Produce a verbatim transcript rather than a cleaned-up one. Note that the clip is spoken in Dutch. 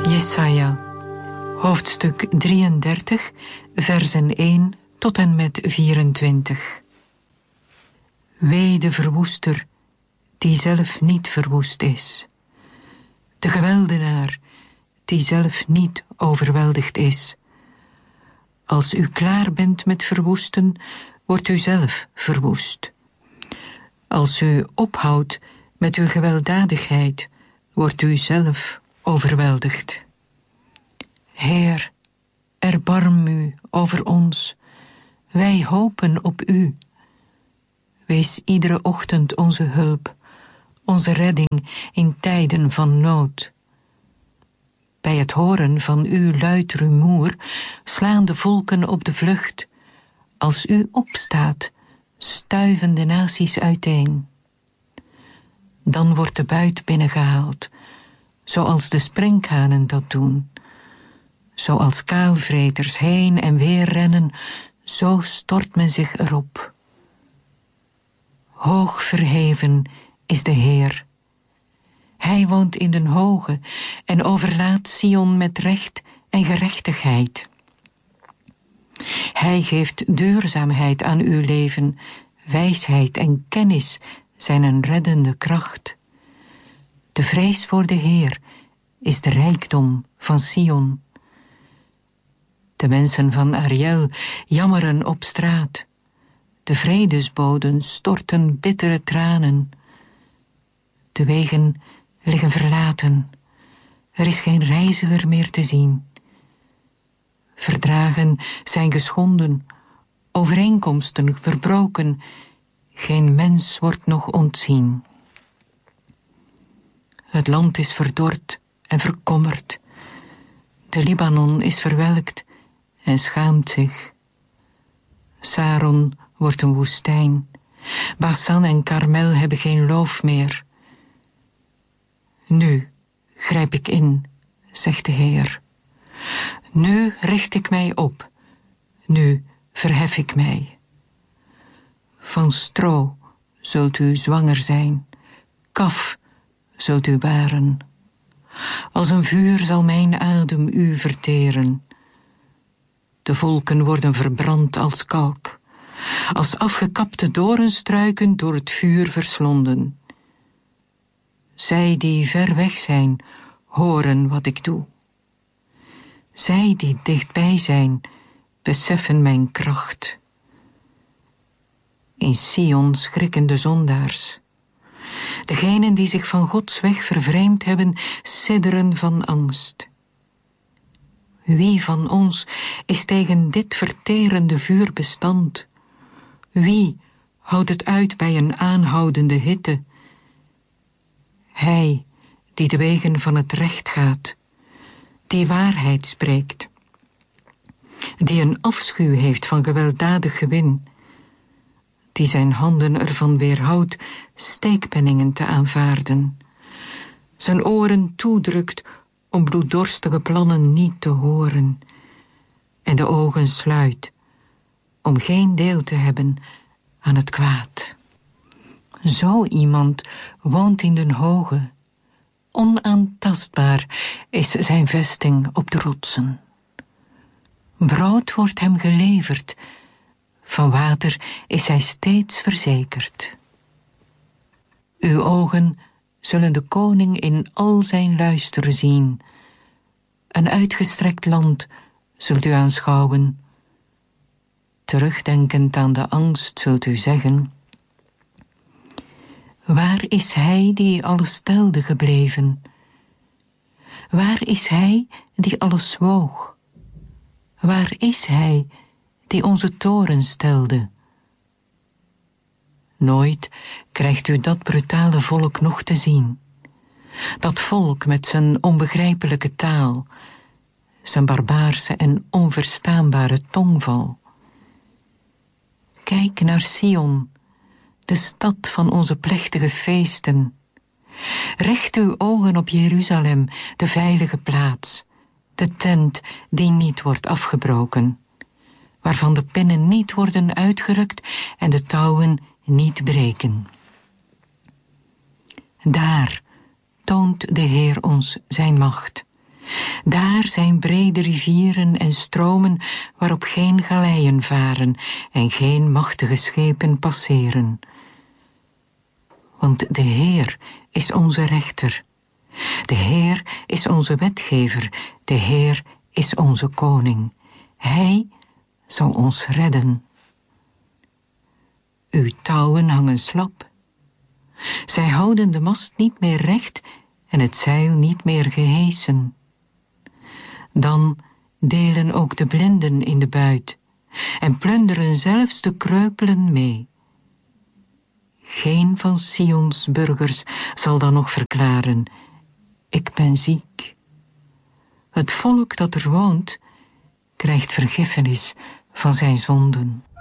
Jesaja, hoofdstuk drieëndertig, versen één tot en met vierentwintig. Wee de verwoester, die zelf niet verwoest is. De geweldenaar, die zelf niet overweldigd is. Als u klaar bent met verwoesten, wordt u zelf verwoest. Als u ophoudt met uw gewelddadigheid, wordt u zelf overweldigd. Heer, erbarm u over ons. Wij hopen op u. Wees iedere ochtend onze hulp, onze redding in tijden van nood. Bij het horen van uw luid rumoer slaan de volken op de vlucht. Als u opstaat, stuiven de naties uiteen. Dan wordt de buit binnengehaald, zoals de sprinkhanen dat doen. Zoals kaalvreters heen en weer rennen, zo stort men zich erop. Hoog verheven is de Heer. Hij woont in den hoge en overlaat Sion met recht en gerechtigheid. Hij geeft duurzaamheid aan uw leven, wijsheid en kennis zijn een reddende kracht. De vrees voor de Heer is de rijkdom van Sion. De mensen van Ariel jammeren op straat. De vredesboden storten bittere tranen. De wegen liggen verlaten. Er is geen reiziger meer te zien. Verdragen zijn geschonden, overeenkomsten verbroken. Geen mens wordt nog ontzien. Het land is verdord en verkommerd. De Libanon is verwelkt en schaamt zich. Saron wordt een woestijn. Basan en Karmel hebben geen loof meer. Nu grijp ik in, zegt de Heer. Nu richt ik mij op. Nu verhef ik mij. Van stro zult u zwanger zijn. Kaf zult u baren. Als een vuur zal mijn adem u verteren. De volken worden verbrand als kalk. Als afgekapte doornstruiken door het vuur verslonden. Zij die ver weg zijn, horen wat ik doe. Zij die dichtbij zijn, beseffen mijn kracht. In Sion schrikken de zondaars. Degenen die zich van Gods weg vervreemd hebben, sidderen van angst. Wie van ons is tegen dit verterende vuur bestand? Wie houdt het uit bij een aanhoudende hitte? Hij die de wegen van het recht gaat, die waarheid spreekt, die een afschuw heeft van gewelddadig gewin, die zijn handen ervan weerhoudt steekpenningen te aanvaarden, zijn oren toedrukt om bloeddorstige plannen niet te horen, en de ogen sluit om geen deel te hebben aan het kwaad. Zo iemand woont in den hoge. Onaantastbaar is zijn vesting op de rotsen. Brood wordt hem geleverd. Van water is hij steeds verzekerd. Uw ogen zullen de koning in al zijn luister zien. Een uitgestrekt land zult u aanschouwen. Terugdenkend aan de angst zult u zeggen: waar is hij die alles telde gebleven? Waar is hij die alles woog? Waar is hij die onze toren stelde? Nooit krijgt u dat brutale volk nog te zien. Dat volk met zijn onbegrijpelijke taal, zijn barbaarse en onverstaanbare tongval. Kijk naar Sion, de stad van onze plechtige feesten. Richt uw ogen op Jeruzalem, de veilige plaats, de tent die niet wordt afgebroken, waarvan de pinnen niet worden uitgerukt en de touwen niet breken. Daar toont de Heer ons zijn macht. Daar zijn brede rivieren en stromen waarop geen galeien varen en geen machtige schepen passeren. Want de Heer is onze rechter. De Heer is onze wetgever. De Heer is onze koning. Hij zal ons redden. Uw touwen hangen slap. Zij houden de mast niet meer recht en het zeil niet meer gehesen. Dan delen ook de blinden in de buit en plunderen zelfs de kreupelen mee. Geen van Sions burgers zal dan nog verklaren: ik ben ziek. Het volk dat er woont krijgt vergiffenis van zijn zonden.